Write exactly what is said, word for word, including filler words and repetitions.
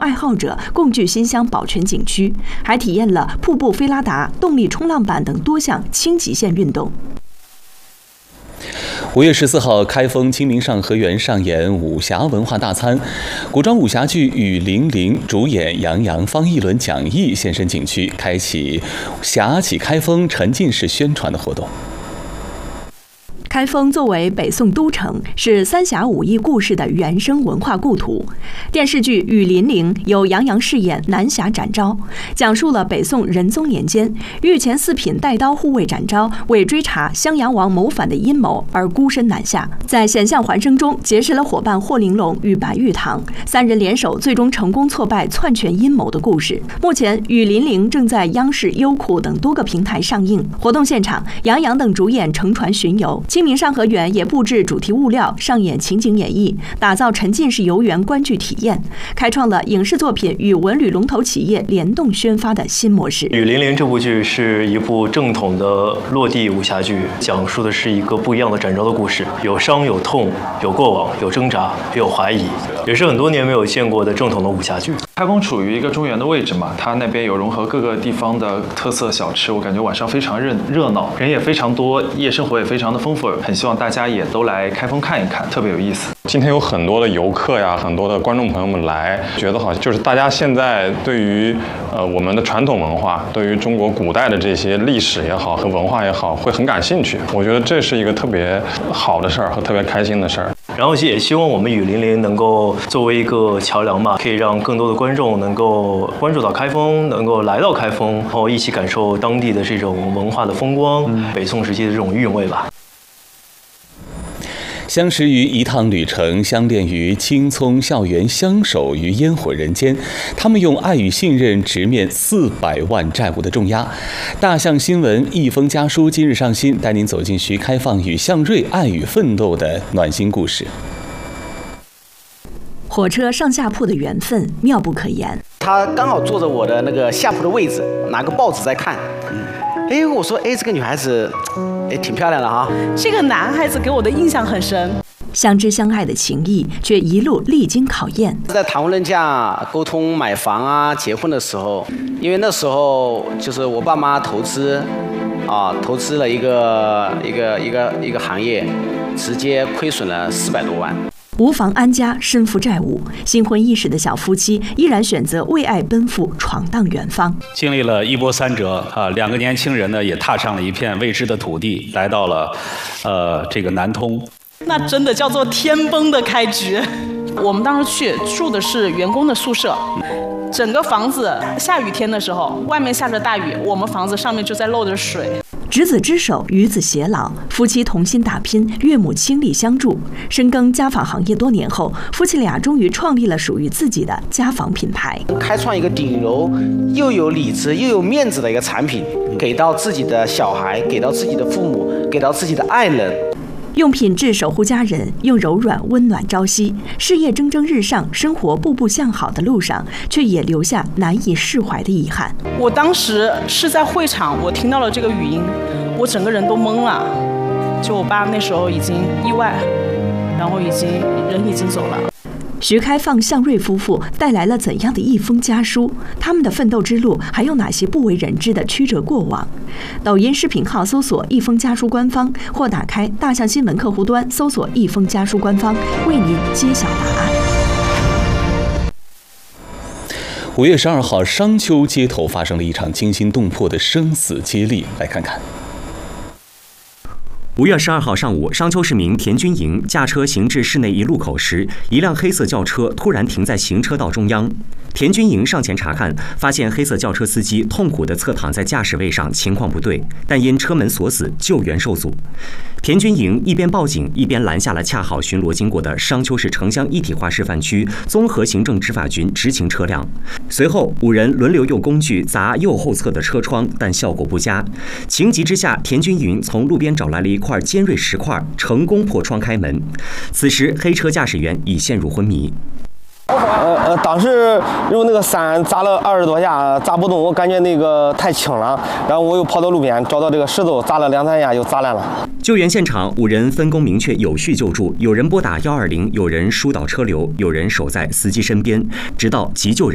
爱好者共聚新乡宝泉景区，还体验了瀑布菲拉达、动力冲浪板等多项轻极限运动。 五月十四号，开封清明上河园上演武侠文化大餐，古装武侠剧《雨霖铃》主演杨洋、方逸伦、蒋毅现身景区，开启侠起开封沉浸式宣传的活动。 开封作为北宋都城，是三峡武艺故事的原生文化故土。电视剧《雨霖铃》由杨洋饰演南峡展昭，讲述了北宋仁宗年间，御前四品带刀护卫展昭为追查襄阳王谋反的阴谋而孤身南下，在险象环生中结识了伙伴霍玲珑与白玉堂，三人联手最终成功挫败篡权阴谋的故事。目前，《雨霖铃》正在央视、优酷等多个平台上映。活动现场，杨洋等主演乘船巡游。清明上河园也布置主题物料，上演情景演绎，打造沉浸式游园观剧体验，开创了影视作品与文旅龙头企业联动宣发的新模式。 《雨霖铃》这部剧是一部正统的落地武侠剧，讲述的是一个不一样的展昭的故事，有伤有痛，有过往，有挣扎，也有怀疑，也是很多年没有见过的正统的武侠剧。 开封处于一个中原的位置嘛，它那边有融合各个地方的特色小吃，我感觉晚上非常热热闹，人也非常多，夜生活也非常的丰富，很希望大家也都来开封看一看，特别有意思。 今天有很多的游客呀，很多的观众朋友们来，觉得好像就是大家现在对于呃我们的传统文化，对于中国古代的这些历史也好和文化也好，会很感兴趣。我觉得这是一个特别好的事儿和特别开心的事儿。 然后也希望我们雨霖铃能够作为一个桥梁吧，可以让更多的观众能够关注到开封，能够来到开封，然后一起感受当地的这种文化的风光，嗯、北宋时期的这种韵味吧。 相识于一趟旅程，相恋于青葱校园，相守于烟火人间。他们用爱与信任直面四百万债务的重压。大象新闻一封家书今日上新，带您走进徐开放与向瑞爱与奋斗的暖心故事。 火车上下铺的缘分妙不可言。 他刚好坐着我的那个下铺的位置，拿个报纸在看。哎，我说，哎，这个女孩子，哎，挺漂亮的哈。 这个男孩子给我的印象很深。 相知相爱的情谊，却一路历经考验。 在谈婚论嫁、沟通买房啊、结婚的时候，因为那时候就是我爸妈投资，啊，投资了一个一个一个一个行业，直接亏损了四百多万。 无房安家，身负债务，新婚伊始的小夫妻依然选择为爱奔赴，闯荡远方。 经历了一波三折啊，两个年轻人呢也踏上了一片未知的土地，来到了呃这个南通。 那真的叫做天崩的开局。我们当时去住的是员工的宿舍，整个房子下雨天的时候，外面下着大雨，我们房子上面就在漏着水。 执子之手，与子偕老，夫妻同心打拼，岳母倾力相助。深耕家纺行业多年后，夫妻俩终于创立了属于自己的家纺品牌， 开创一个顶楼又有里子又有面子的一个产品，给到自己的小孩，给到自己的父母，给到自己的爱人。 用品质守护家人，用柔软温暖朝夕。事业蒸蒸日上，生活步步向好的路上，却也留下难以释怀的遗憾。 我当时是在会场，我听到了这个语音，我整个人都懵了。就我爸那时候已经意外，然后已经人已经走了。 徐开放、向瑞夫妇带来了怎样的一封家书？他们的奋斗之路还有哪些不为人知的曲折过往？抖音视频号搜索“一封家书官方”，或打开大象新闻客户端搜索“一封家书官方”，为您揭晓答案。 五月十二号，商丘街头发生了一场惊心动魄的生死接力，来看看。 五月十二号上午，商丘市民田军营驾车行至市内一路口时，一辆黑色轿车突然停在行车道中央。田军营上前查看，发现黑色轿车司机痛苦地侧躺在驾驶位上，情况不对，但因车门锁死，救援受阻。田军营一边报警，一边拦下了恰好巡逻经过的商丘市城乡一体化示范区综合行政执法局执勤车辆。随后，五人轮流用工具砸右后侧的车窗，但效果不佳。情急之下，田军营从路边找来了一块尖锐石块，成功破窗开门。此时，黑车驾驶员已陷入昏迷。 呃呃，当时用那个伞砸了二十多下，砸不动，我感觉那个太轻了，然后我又跑到路边找到这个石头，砸了两三下，又砸烂了。 救援现场，五人分工明确，有序救助，有人拨打一二零，有人疏导车流，有人守在司机身边，直到急救人